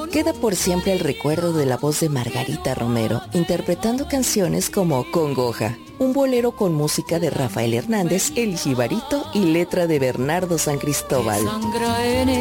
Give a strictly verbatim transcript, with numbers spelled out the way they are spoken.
Queda por siempre el recuerdo de la voz de Margarita Romero, interpretando canciones como Congoja, un bolero con música de Rafael Hernández, El Jibarito y letra de Bernardo San Cristóbal.